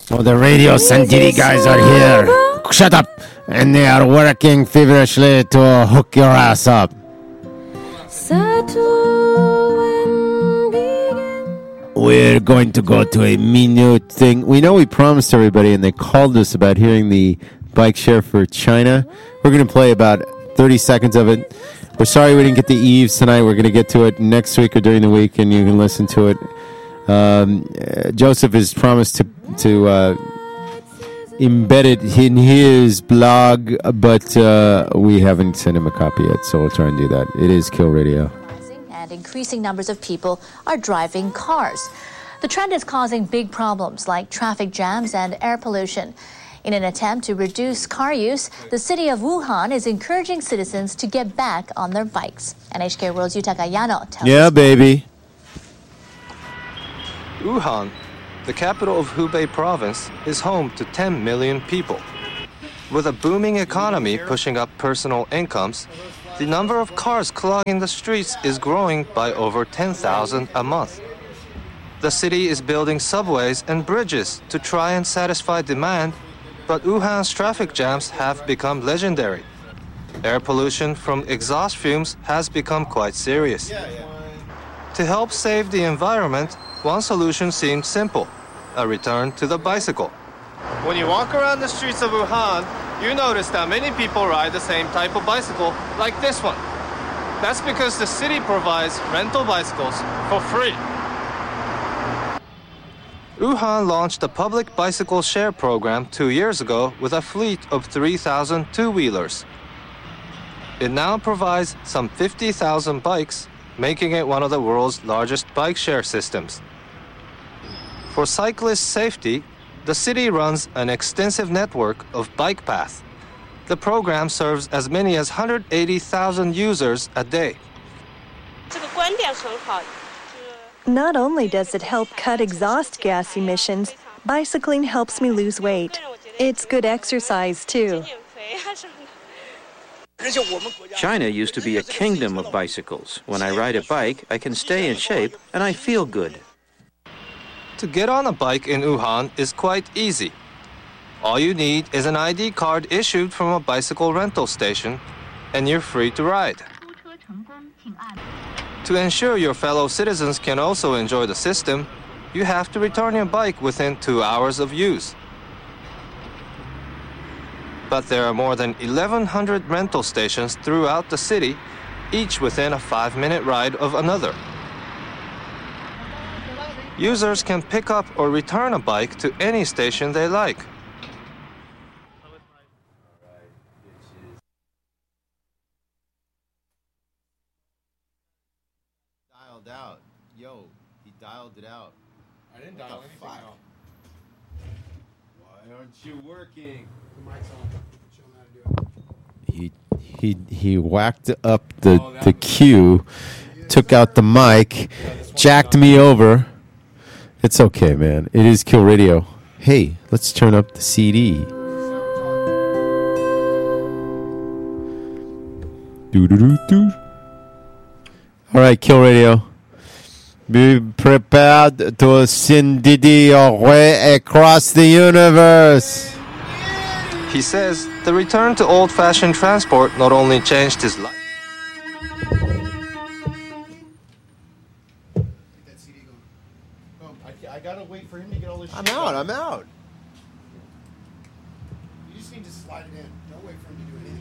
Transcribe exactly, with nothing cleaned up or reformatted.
Oh, the Radio Sandiri guys are here. Shut up! And they are working feverishly to hook your ass up. We're going to go to a minute thing. We know we promised everybody, and they called us about hearing the bike share for China. We're going to play about thirty seconds of it. We're sorry we didn't get the Eves tonight. We're going to get to it next week or during the week, and you can listen to it. Um, uh, Joseph has promised to to uh, embed it in his blog, but uh, we haven't sent him a copy yet, so we'll try and do that. It is Kill Radio. And increasing numbers of people are driving cars. The trend is causing big problems like traffic jams and air pollution. In an attempt to reduce car use, the city of Wuhan is encouraging citizens to get back on their bikes. N H K World's Yutaka Yano tells Yeah, us. baby. Wuhan, the capital of Hubei province, is home to ten million people. With a booming economy pushing up personal incomes, the number of cars clogging the streets is growing by over ten thousand a month. The city is building subways and bridges to try and satisfy demand, but Wuhan's traffic jams have become legendary. Air pollution from exhaust fumes has become quite serious. To help save the environment, one solution seemed simple: a return to the bicycle. When you walk around the streets of Wuhan, you notice that many people ride the same type of bicycle, like this one. That's because the city provides rental bicycles for free. Wuhan launched a public bicycle share program two years ago with a fleet of three thousand two-wheelers. It now provides some fifty thousand bikes, making it one of the world's largest bike share systems. For cyclist safety, the city runs an extensive network of bike paths. The program serves as many as one hundred eighty thousand users a day. Not only does it help cut exhaust gas emissions, bicycling helps me lose weight. It's good exercise, too. China used to be a kingdom of bicycles. When I ride a bike, I can stay in shape and I feel good. To get on a bike in Wuhan is quite easy. All you need is an I D card issued from a bicycle rental station, and you're free to ride. To ensure your fellow citizens can also enjoy the system, you have to return your bike within two hours of use. But there are more than eleven hundred rental stations throughout the city, each within a five-minute ride of another. Users can pick up or return a bike to any station they like. Dialed out. Yo, he dialed it out. I didn't What dial the anything fuck? out. Why aren't you working? The mic's on. Show them how to do it. He he he whacked up the Oh, that the was- cue, took out the mic, jacked me over. It's okay, man. It is Kill Radio. Hey, let's turn up the C D. Do do do do. All right, Kill Radio. Be prepared to send Didi your way across the universe. He says the return to old-fashioned transport not only changed his life. Get that C D going. Oh, I, I gotta wait for him to get all this I'm shit out. done. I'm out. You just need to slide it in. Don't wait for him to do anything.